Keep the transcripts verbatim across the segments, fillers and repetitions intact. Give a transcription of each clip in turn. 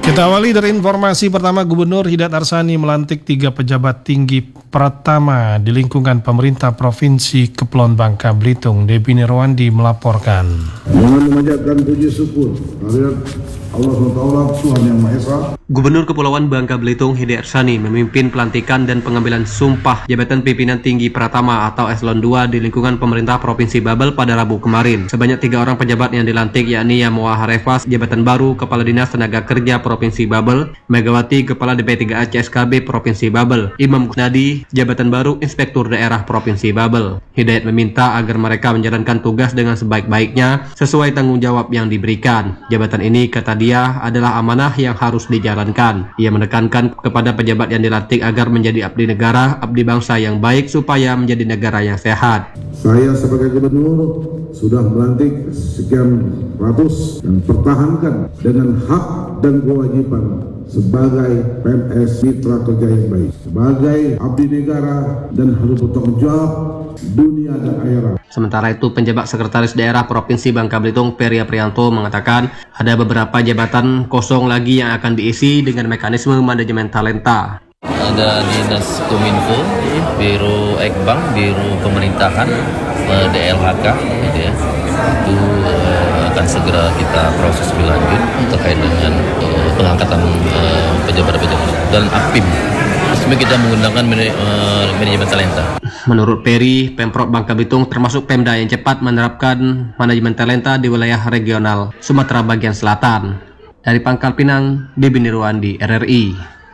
Kita awali dari informasi pertama. Gubernur Hidayat Arsani melantik tiga pejabat tinggi pertama di lingkungan pemerintah Provinsi Kepulauan Bangka Belitung. Debbie Nirwandi melaporkan. Dengan memanjatkan puji syukur kehadirat Allah subhanahu wa taala Tuhan Yang Maha Esa. Gubernur Kepulauan Bangka Belitung Hidayat Arsani memimpin pelantikan dan pengambilan sumpah jabatan pimpinan tinggi Pratama atau Eselon dua di lingkungan pemerintah Provinsi Babel pada Rabu kemarin. Sebanyak tiga orang pejabat yang dilantik yakni Yamoa Harefas, jabatan baru Kepala Dinas Tenaga Kerja Provinsi Babel, Megawati, Kepala D P tiga A C S K B Provinsi Babel, Imam Kusnadi, jabatan baru Inspektur Daerah Provinsi Babel. Hidayat meminta agar mereka menjalankan tugas dengan sebaik-baiknya sesuai tanggung jawab yang diberikan. Jabatan ini, kata dia, adalah amanah yang harus dijalankan. Ia menekankan kepada pejabat yang dilantik agar menjadi abdi negara, abdi bangsa yang baik supaya menjadi negara yang sehat. Saya sebagai gubernur sudah melantik sekian ratus dan pertahankan dengan hak dan kewajiban sebagai P N S mitra kerja yang baik, sebagai abdi negara dan harus bertanggung jawab dunia dan akhirat. Sementara itu, penjabat Sekretaris Daerah Provinsi Bangka Belitung Peri Aprianto mengatakan ada beberapa jabatan kosong lagi yang akan diisi dengan mekanisme manajemen talenta. Ada Dinas Kominfo, Biro Ekbank, Biro Pemerintahan, D L H K, gitu ya. Itu uh, akan segera kita proses lebih lanjut terkait dengan uh, pengangkatan uh, pejabat-pejabat dan Apim. Sebenarnya kita menggunakan uh, manajemen talenta. Menurut Peri, Pemprov Bangka Belitung termasuk Pemda yang cepat menerapkan manajemen talenta di wilayah regional Sumatera bagian selatan. Dari Pangkal Pinang, Debbie Nirwandi, R R I.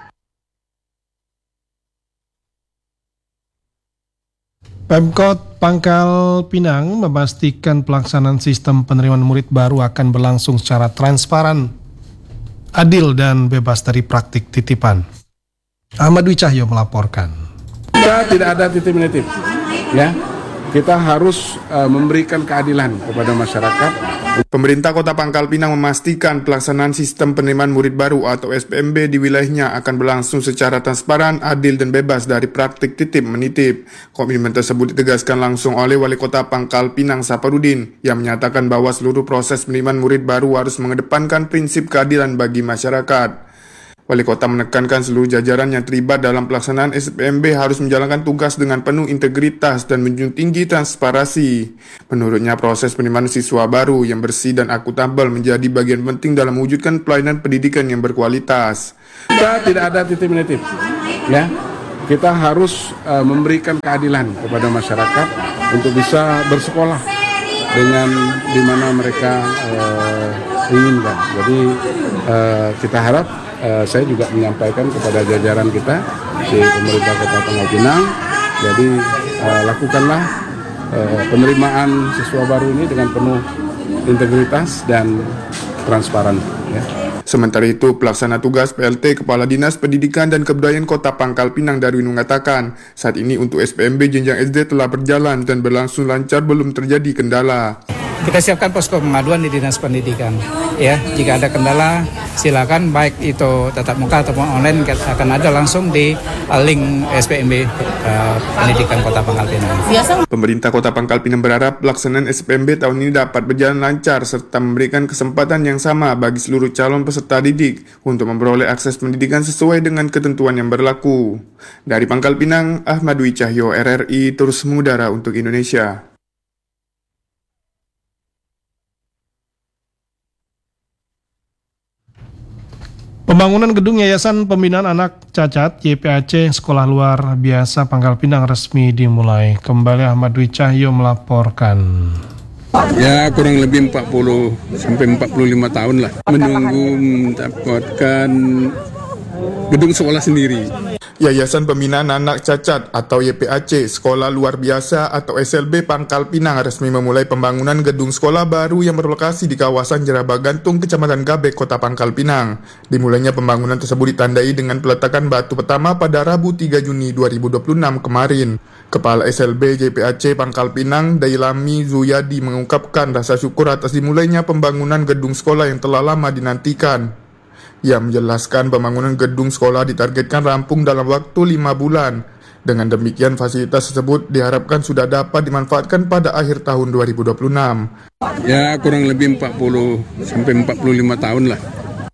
Pemkot Pangkal Pinang memastikan pelaksanaan sistem penerimaan murid baru akan berlangsung secara transparan, adil dan bebas dari praktik titipan. Ahmad Dwi Cahyo melaporkan. Kita tidak ada titip-menitip, ya. Kita harus uh, memberikan keadilan kepada masyarakat. Pemerintah Kota Pangkal Pinang memastikan pelaksanaan sistem penerimaan murid baru atau S P M B di wilayahnya akan berlangsung secara transparan, adil dan bebas dari praktik titip-menitip. Komitmen tersebut ditegaskan langsung oleh Wali Kota Pangkal Pinang Saparudin yang menyatakan bahwa seluruh proses penerimaan murid baru harus mengedepankan prinsip keadilan bagi masyarakat. Wali Kota menekankan seluruh jajaran yang terlibat dalam pelaksanaan S P M B harus menjalankan tugas dengan penuh integritas dan menjunjung tinggi transparansi. Menurutnya, proses penerimaan siswa baru yang bersih dan akuntabel menjadi bagian penting dalam mewujudkan pelayanan pendidikan yang berkualitas. Kita tidak ada titip-menitip, ya. Kita harus uh, memberikan keadilan kepada masyarakat untuk bisa bersekolah dengan di mana mereka uh, inginkan. Jadi uh, kita harap Uh, saya juga menyampaikan kepada jajaran kita di pemerintah Kota Pangkal Pinang, jadi uh, lakukanlah uh, penerimaan siswa baru ini dengan penuh integritas dan transparan, ya. Sementara itu, pelaksana tugas P L T Kepala Dinas Pendidikan dan Kebudayaan Kota Pangkal Pinang Darwin mengatakan, saat ini untuk S P M B jenjang S D telah berjalan dan berlangsung lancar, belum terjadi kendala. Kita siapkan posko pengaduan di Dinas Pendidikan. Ya, jika ada kendala, silakan baik itu tatap muka ataupun online akan ada langsung di link S P M B uh, Pendidikan Kota Pangkal Pinang. Pemerintah Kota Pangkal Pinang berharap pelaksanaan S P M B tahun ini dapat berjalan lancar serta memberikan kesempatan yang sama bagi seluruh calon peserta didik untuk memperoleh akses pendidikan sesuai dengan ketentuan yang berlaku. Dari Pangkal Pinang, Ahmad Dwi Cahyo, R R I, terus mengudara untuk Indonesia. Pembangunan gedung Yayasan Pembinaan Anak Cacat Y P A C Sekolah Luar Biasa Pangkal Pinang resmi dimulai. Kembali Ahmad Dwi Cahyo melaporkan. Ya, kurang lebih empat puluh sampai empat puluh lima tahun lah menunggu mendapatkan gedung sekolah sendiri. Yayasan Pembinaan Anak Cacat atau Y P A C Sekolah Luar Biasa atau S L B Pangkal Pinang resmi memulai pembangunan gedung sekolah baru yang berlokasi di kawasan Jeraba Gantung, Kecamatan Gabek, Kota Pangkal Pinang. Dimulainya pembangunan tersebut ditandai dengan peletakan batu pertama pada Rabu tiga Juni dua ribu dua puluh enam kemarin. Kepala S L B Y P A C Pangkal Pinang, Dailami Zuyadi, mengungkapkan rasa syukur atas dimulainya pembangunan gedung sekolah yang telah lama dinantikan. Ia menjelaskan pembangunan gedung sekolah ditargetkan rampung dalam waktu lima bulan. Dengan demikian, fasilitas tersebut diharapkan sudah dapat dimanfaatkan pada akhir tahun dua ribu dua puluh enam. Ya, kurang lebih empat puluh sampai empat puluh lima tahun lah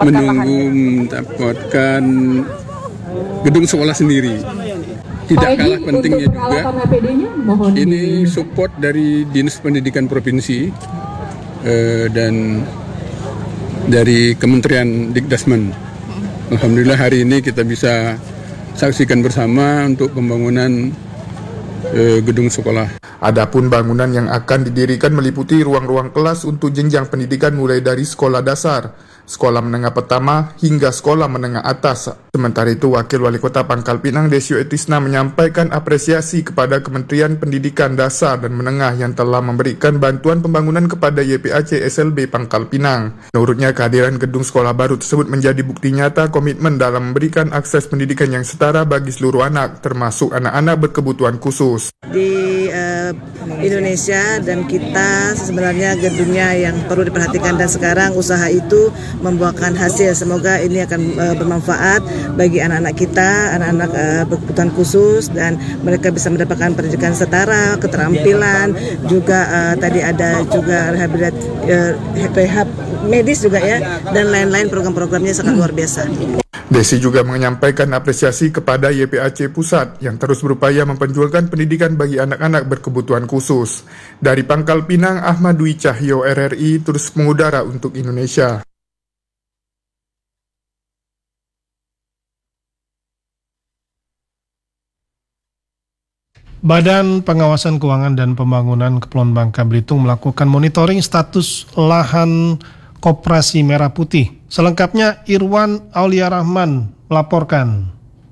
menunggu mendapatkan gedung sekolah sendiri. Tidak kalah pentingnya juga, ini support dari Dinas Pendidikan Provinsi eh, dan dari Kementerian Dikdasmen. Alhamdulillah hari ini kita bisa saksikan bersama untuk pembangunan eh, gedung sekolah. Adapun bangunan yang akan didirikan meliputi ruang-ruang kelas untuk jenjang pendidikan mulai dari sekolah dasar, sekolah menengah pertama hingga sekolah menengah atas. Sementara itu, Wakil Wali Kota Pangkal Pinang Desio Etisna menyampaikan apresiasi kepada Kementerian Pendidikan Dasar dan Menengah yang telah memberikan bantuan pembangunan kepada Y P A C S L B Pangkal Pinang. Menurutnya, kehadiran gedung sekolah baru tersebut menjadi bukti nyata komitmen dalam memberikan akses pendidikan yang setara bagi seluruh anak, termasuk anak-anak berkebutuhan khusus. Di uh, Indonesia dan kita sebenarnya gedungnya yang perlu diperhatikan, dan sekarang usaha itu membuahkan hasil. Semoga ini akan uh, bermanfaat bagi anak-anak kita, anak-anak uh, berkebutuhan khusus, dan mereka bisa mendapatkan pendidikan setara, keterampilan, juga uh, tadi ada juga rehabilit, uh, rehab medis juga ya, dan lain-lain program-programnya sangat luar biasa. Desi juga menyampaikan apresiasi kepada Y P A C Pusat yang terus berupaya memperjuangkan pendidikan bagi anak-anak berkebutuhan khusus. Dari Pangkal Pinang, Ahmad Dwi Cahyo R R I terus mengudara untuk Indonesia. Badan Pengawasan Keuangan dan Pembangunan Kepulauan Bangka Belitung melakukan monitoring status lahan Koperasi Merah Putih. Selengkapnya Irwan Aulia Rahman melaporkan.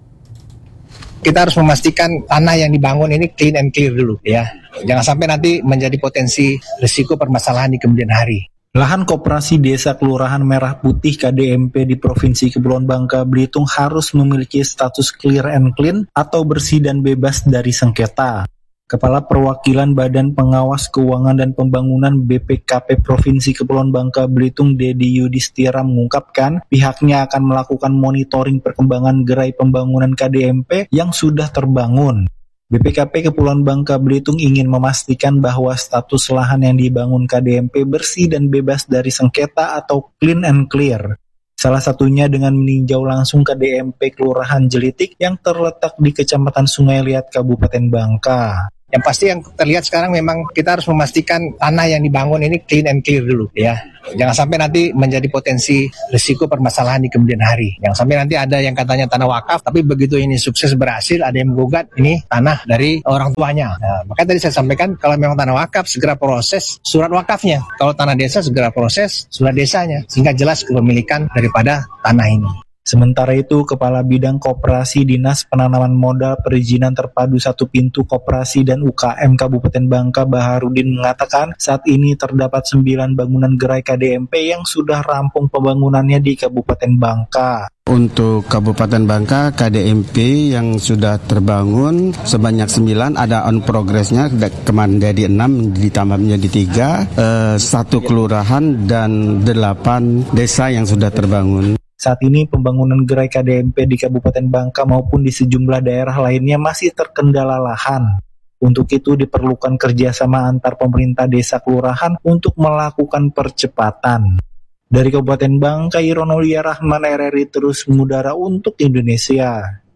Kita harus memastikan tanah yang dibangun ini clean and clear dulu ya. Jangan sampai nanti menjadi potensi risiko permasalahan di kemudian hari. Lahan Koperasi Desa Kelurahan Merah Putih K D M P di Provinsi Kepulauan Bangka Belitung harus memiliki status clear and clean atau bersih dan bebas dari sengketa. Kepala Perwakilan Badan Pengawas Keuangan dan Pembangunan B P K P Provinsi Kepulauan Bangka Belitung Dedi Yudhistira mengungkapkan pihaknya akan melakukan monitoring perkembangan gerai pembangunan K D M P yang sudah terbangun. B P K P Kepulauan Bangka Belitung ingin memastikan bahwa status lahan yang dibangun K D M P bersih dan bebas dari sengketa atau clean and clear. Salah satunya dengan meninjau langsung K D M P Kelurahan Jelitik yang terletak di Kecamatan Sungai Liat, Kabupaten Bangka. Yang pasti yang terlihat sekarang memang kita harus memastikan tanah yang dibangun ini clean and clear dulu ya. Jangan sampai nanti menjadi potensi risiko permasalahan di kemudian hari. Jangan sampai nanti ada yang katanya tanah wakaf, tapi begitu ini sukses berhasil, ada yang menggugat ini tanah dari orang tuanya. Nah, makanya tadi saya sampaikan kalau memang tanah wakaf segera proses surat wakafnya. Kalau tanah desa segera proses surat desanya sehingga jelas kepemilikan daripada tanah ini. Sementara itu, Kepala Bidang Koperasi Dinas Penanaman Modal Perizinan Terpadu Satu Pintu Koperasi dan U K M Kabupaten Bangka Baharudin mengatakan saat ini terdapat sembilan bangunan gerai K D M P yang sudah rampung pembangunannya di Kabupaten Bangka. Untuk Kabupaten Bangka, K D M P yang sudah terbangun sebanyak sembilan, ada on progress-nya, kemarin jadi enam, ditambah menjadi tiga, eh, satu kelurahan dan delapan desa yang sudah terbangun. Saat ini pembangunan gerai K D M P di Kabupaten Bangka maupun di sejumlah daerah lainnya masih terkendala lahan. Untuk itu diperlukan kerjasama antar pemerintah desa kelurahan untuk melakukan percepatan. Dari Kabupaten Bangka, Irwan Aulia Rahman R R I terus mengudara untuk Indonesia.